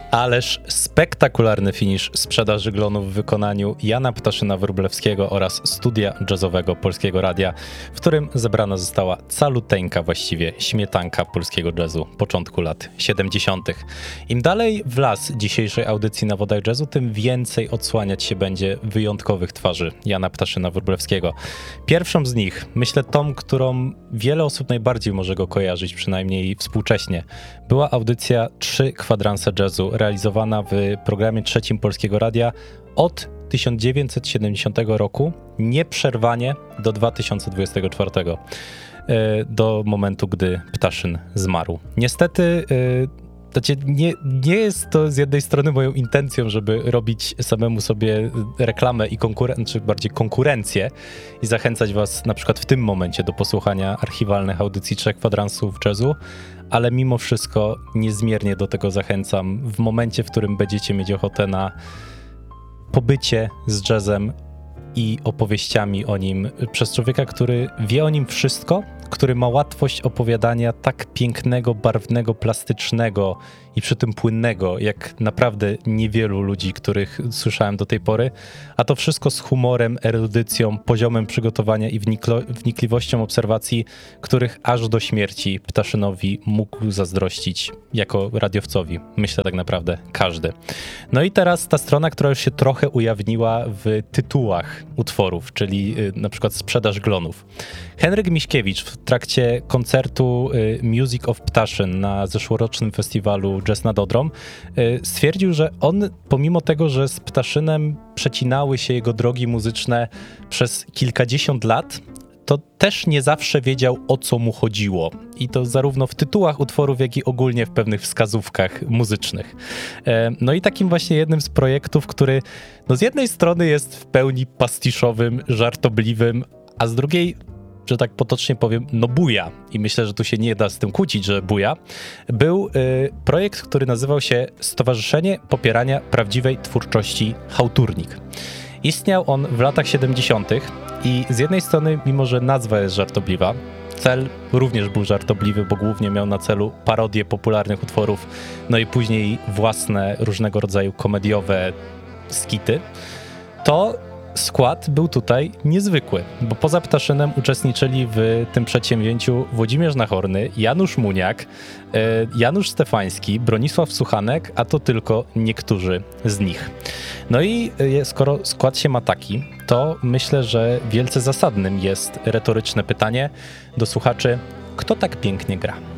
Ależ spektakularny finisz sprzedaży glonów w wykonaniu Jana Ptaszyna-Wróblewskiego oraz studia jazzowego Polskiego Radia, w którym zebrana została caluteńka właściwie śmietanka polskiego jazzu początku lat 70. Im dalej w las dzisiejszej audycji na Wodach Jazzu, tym więcej odsłaniać się będzie wyjątkowych twarzy Jana Ptaszyna-Wróblewskiego. Pierwszą z nich, myślę tą, którą wiele osób najbardziej może go kojarzyć, przynajmniej współcześnie, była audycja 3 kwadranse jazzu, realizowana w programie trzecim Polskiego Radia od 1970 roku, nieprzerwanie do 2024, do momentu, gdy Ptaszyn zmarł. Niestety nie jest to z jednej strony moją intencją, żeby robić samemu sobie reklamę i czy bardziej konkurencję i zachęcać was na przykład w tym momencie do posłuchania archiwalnych audycji 3 kwadransów jazzu, ale mimo wszystko niezmiernie do tego zachęcam w momencie, w którym będziecie mieć ochotę na pobycie z jazzem i opowieściami o nim przez człowieka, który wie o nim wszystko, który ma łatwość opowiadania tak pięknego, barwnego, plastycznego i przy tym płynnego, jak naprawdę niewielu ludzi, których słyszałem do tej pory, a to wszystko z humorem, erudycją, poziomem przygotowania i wnikliwością obserwacji, których aż do śmierci Ptaszynowi mógł zazdrościć jako radiowcowi. Myślę tak naprawdę każdy. No i teraz ta strona, która już się trochę ujawniła w tytułach utworów, czyli na przykład sprzedaż glonów. Henryk Miśkiewicz w trakcie koncertu Music of Ptaszyn na zeszłorocznym festiwalu Jazz nad Odrą stwierdził, że on, pomimo tego, że z Ptaszynem przecinały się jego drogi muzyczne przez kilkadziesiąt lat, to też nie zawsze wiedział, o co mu chodziło. I to zarówno w tytułach utworów, jak i ogólnie w pewnych wskazówkach muzycznych. No i takim właśnie jednym z projektów, który z jednej strony jest w pełni pastiszowym, żartobliwym, a z drugiej, że tak potocznie powiem, buja. I myślę, że tu się nie da z tym kłócić, że buja. Był projekt, który nazywał się Stowarzyszenie Popierania Prawdziwej Twórczości Chałturnik. Istniał on w latach 70. i z jednej strony, mimo że nazwa jest żartobliwa, cel również był żartobliwy, bo głównie miał na celu parodię popularnych utworów, no i później własne różnego rodzaju komediowe skity, to skład był tutaj niezwykły, bo poza Ptaszynem uczestniczyli w tym przedsięwzięciu Włodzimierz Nachorny, Janusz Muniak, Janusz Stefański, Bronisław Suchanek, a to tylko niektórzy z nich. No i skoro skład się ma taki, to myślę, że wielce zasadnym jest retoryczne pytanie do słuchaczy, kto tak pięknie gra?